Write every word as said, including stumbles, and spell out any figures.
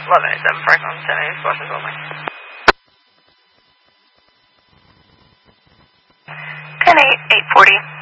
eleven eighty-seven, Franklin, ten eighty, Washington only. ten eight, eight forty.